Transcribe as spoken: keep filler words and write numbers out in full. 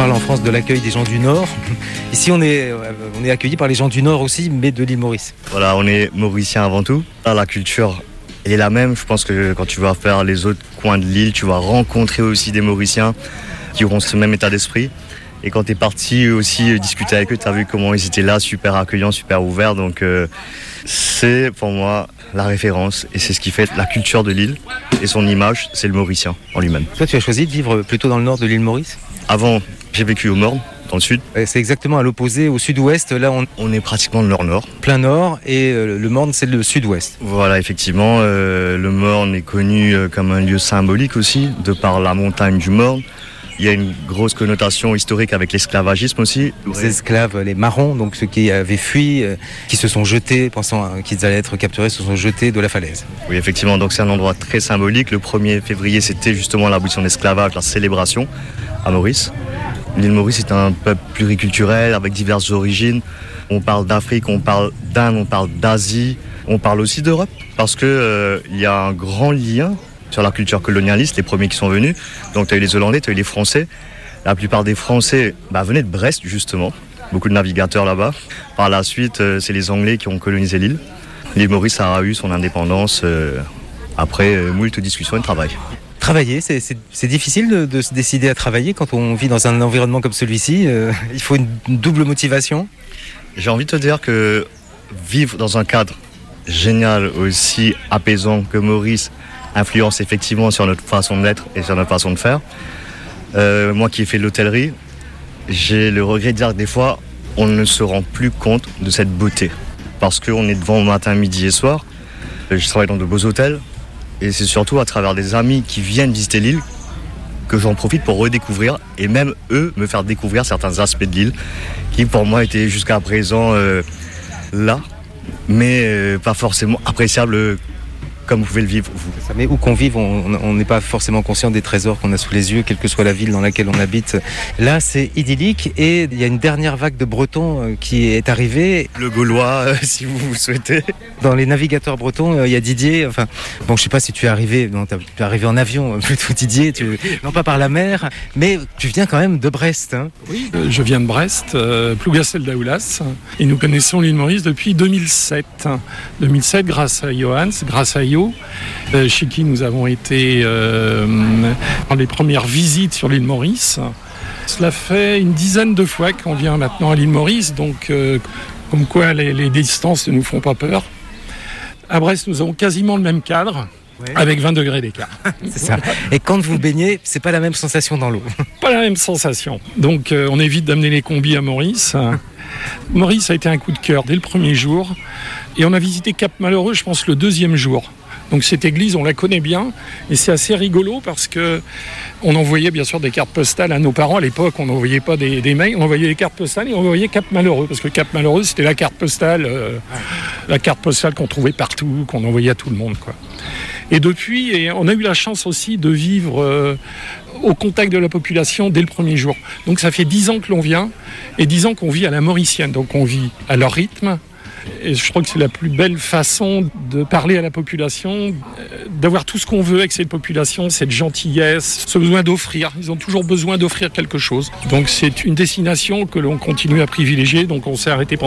parle en France de l'accueil des gens du Nord. Ici, on est, on est accueillis par les gens du Nord aussi, mais de l'île Maurice. Voilà, on est mauriciens avant tout. La culture elle est la même. Je pense que quand tu vas faire les autres coins de l'île, tu vas rencontrer aussi des Mauriciens qui auront ce même état d'esprit. Et quand tu es parti aussi discuter avec eux, tu as vu comment ils étaient là, super accueillants, super ouverts. Donc euh, c'est pour moi la référence et c'est ce qui fait la culture de l'île et son image, c'est le Mauricien en lui-même. Toi, tu as choisi de vivre plutôt dans le nord de l'île Maurice ? Avant, j'ai vécu au Morne, dans le sud. C'est exactement à l'opposé, au sud-ouest. Là, on, on est pratiquement le nord-nord. Plein nord et euh, le Morne, c'est le sud-ouest. Voilà, effectivement. Euh, le Morne est connu euh, comme un lieu symbolique aussi, de par la montagne du Morne. Il y a une grosse connotation historique avec l'esclavagisme aussi. Les esclaves, les marrons, donc ceux qui avaient fui, euh, qui se sont jetés, pensant qu'ils allaient être capturés, se sont jetés de la falaise. Oui, effectivement, donc c'est un endroit très symbolique. Le premier février, c'était justement l'abolition de l'esclavage, la célébration à Maurice. L'île Maurice est un peuple pluriculturel avec diverses origines. On parle d'Afrique, on parle d'Inde, on parle d'Asie, on parle aussi d'Europe parce qu'il euh, y a un grand lien sur la culture colonialiste, les premiers qui sont venus. Donc tu as eu les Hollandais, tu as eu les Français. La plupart des Français bah, venaient de Brest justement, beaucoup de navigateurs là-bas. Par la suite, euh, c'est les Anglais qui ont colonisé l'île. L'île Maurice a eu son indépendance euh, après euh, moult discussions et de travail. Travailler, c'est, c'est, c'est difficile de, de se décider à travailler quand on vit dans un environnement comme celui-ci. Euh, il faut une, une double motivation. J'ai envie de te dire que vivre dans un cadre génial, aussi apaisant que Maurice, influence effectivement sur notre façon d'être et sur notre façon de faire. Euh, moi qui ai fait de l'hôtellerie, j'ai le regret de dire que des fois, on ne se rend plus compte de cette beauté. Parce qu'on est devant matin, midi et soir. Je travaille dans de beaux hôtels. Et c'est surtout à travers des amis qui viennent visiter l'île que j'en profite pour redécouvrir et même eux me faire découvrir certains aspects de l'île qui pour moi étaient jusqu'à présent euh, là, mais euh, pas forcément appréciables comme vous pouvez le vivre vous. Mais où qu'on vive, on n'est pas forcément conscient des trésors qu'on a sous les yeux, quelle que soit la ville dans laquelle on habite. Là, c'est idyllique et il y a une dernière vague de Bretons qui est arrivée. Le Gaulois, euh, si vous le souhaitez. Dans les navigateurs bretons, euh, il y a Didier. Enfin, bon, je sais pas si tu es arrivé, non, tu es arrivé en avion, plutôt Didier, tu, non pas par la mer, mais tu viens quand même de Brest. Hein. Oui, euh, je viens de Brest, euh, Plougastel-Daoulas, et nous connaissons l'île Maurice depuis deux mille sept. deux mille sept, grâce à Johan, grâce à Yo. Euh, chez qui nous avons été euh, dans les premières visites sur l'île Maurice. Cela fait une dizaine de fois qu'on vient maintenant à l'île Maurice, donc euh, comme quoi les, les distances ne nous font pas peur. À Brest, nous avons quasiment le même cadre, ouais. Avec vingt degrés d'écart. C'est ça. Et quand vous baignez, c'est pas la même sensation dans l'eau. Pas la même sensation. Donc euh, on évite d'amener les combis à Maurice. Maurice a été un coup de cœur dès le premier jour. Et on a visité Cap-Malheureux, je pense, le deuxième jour. Donc cette église, on la connaît bien et c'est assez rigolo parce que on envoyait bien sûr des cartes postales à nos parents. À l'époque, on n'envoyait pas des, des mails, on envoyait des cartes postales et on envoyait Cap-Malheureux parce que Cap-Malheureux, c'était la carte postale, euh, la carte postale qu'on trouvait partout, qu'on envoyait à tout le monde, quoi. Et depuis, et on a eu la chance aussi de vivre euh, au contact de la population dès le premier jour. Donc ça fait dix ans que l'on vient et dix ans qu'on vit à la mauricienne. Donc on vit à leur rythme. Et je crois que c'est la plus belle façon de parler à la population, d'avoir tout ce qu'on veut avec cette population, cette gentillesse, ce besoin d'offrir. Ils ont toujours besoin d'offrir quelque chose. Donc c'est une destination que l'on continue à privilégier. Donc on s'est arrêté pendant